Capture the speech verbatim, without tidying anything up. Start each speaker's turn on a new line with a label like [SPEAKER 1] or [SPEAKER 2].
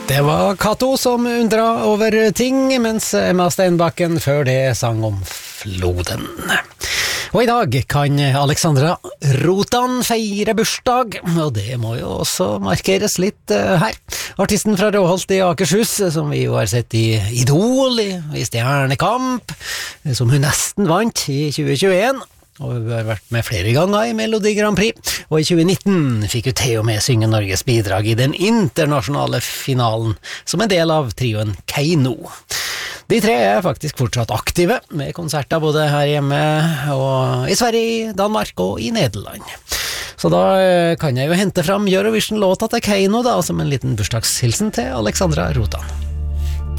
[SPEAKER 1] Det var Kato som undra over ting, mens Emma Steinbakken før det sang om floden. Og i dag kan Alexandra Rotan feire bursdag, og det må jo også markeres litt uh, her. Artisten fra Råholt i Akershus, som vi jo har sett i Idol, i, i Stjernekamp, som hun nesten vant i tjue tjueen, og hun har vært med flere ganger i Melodi Grand Prix, og i tjue nitten fikk hun til og med synge Norges bidrag i den internasjonale finalen, som en del av trioen Keiino. De tre er faktisk fortsatt aktive, med konserter både her hjemme og i Sverige, Danmark og i Nederland. Så da kan jeg jo hente fram Eurovision-låta til Keiino da, som en liten bursdagshilsen til Alexandra Rotan.